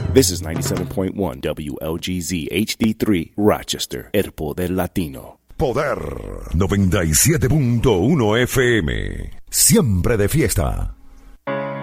This is 97.1 WLGZ HD3 Rochester, El Poder Latino. Poder 97.1 FM. Siempre de fiesta.